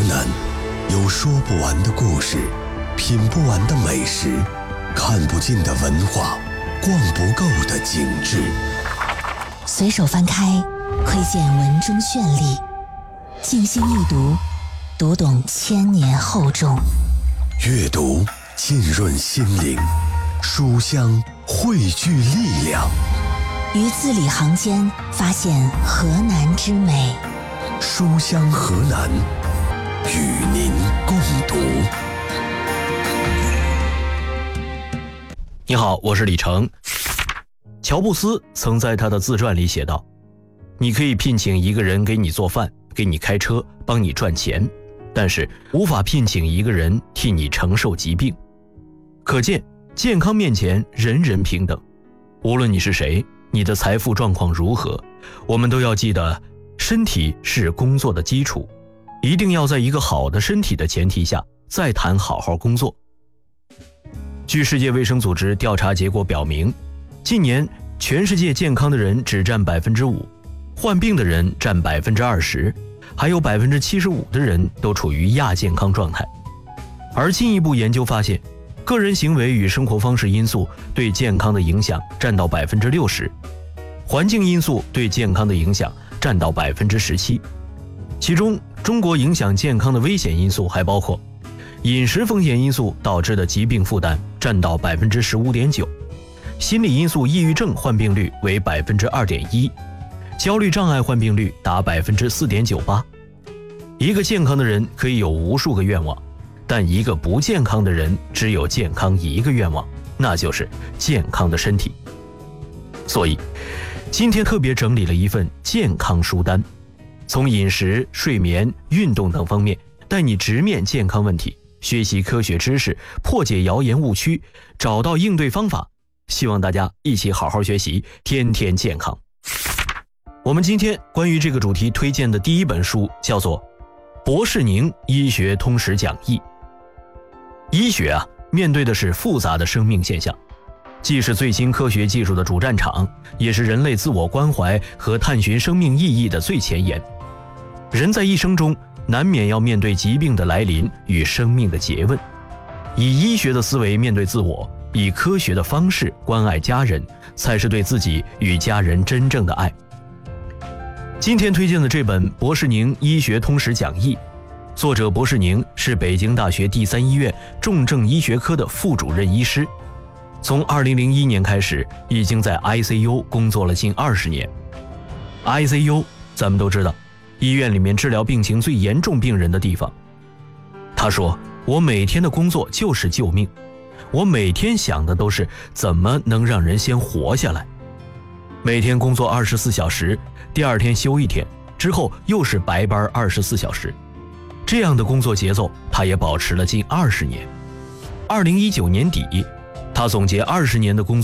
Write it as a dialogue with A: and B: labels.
A: 南，有说不完的故事，品不完的美食，看不尽的文化，逛不够的景致。
B: 随手翻开，窥见文中绚丽；静心一读，读懂千年厚重。
A: 阅读浸润心灵，书香汇聚力量。
B: 于字里行间发现河南之美。
A: 书香河南，与您共读。
C: 你好，我是李成。乔布斯曾在他的自传里写道，你可以聘请一个人给你做饭，给你开车，帮你赚钱，但是无法聘请一个人替你承受疾病。可见健康面前人人平等，无论你是谁，你的财富状况如何，我们都要记得，身体是工作的基础，一定要在一个好的身体的前提下再谈好好工作。据世界卫生组织调查结果表明，近年全世界健康的人只占 5%， 患病的人占 20%， 还有 75% 的人都处于亚健康状态。而进一步研究发现，个人行为与生活方式因素对健康的影响占到 60%， 环境因素对健康的影响占到 17%。 其中中国影响健康的危险因素还包括饮食风险因素导致的疾病负担占到 15.9%， 心理因素抑郁症患病率为 2.1%， 焦虑障碍患病率达 4.98%。 一个健康的人可以有无数个愿望，但一个不健康的人只有健康一个愿望，那就是健康的身体。所以今天特别整理了一份健康书单，从饮食、睡眠、运动等方面带你直面健康问题，学习科学知识，破解谣言误区，找到应对方法。希望大家一起好好学习，天天健康。我们今天关于这个主题推荐的第一本书叫做《博士宁医学通识讲义》。医学面对的是复杂的生命现象，既是最新科学技术的主战场，也是人类自我关怀和探寻生命意义的最前沿。人在一生中难免要面对疾病的来临与生命的诘问，以医学的思维面对自我，以科学的方式关爱家人，才是对自己与家人真正的爱。今天推荐的这本《博士宁医学通识讲义》，作者博士宁是北京大学第三医院重症医学科的副主任医师，从2001年开始已经在 ICU 工作了近20年。 ICU 咱们都知道，医院里面治疗病情最严重病人的地方。他说，我每天的工作就是救命，我每天想的都是怎么能让人先活下来。每天工作24小时，第二天休1天，之后又是白班24小时。这样的工作节奏他也保持了近20年。2019年底，他总结20年的工作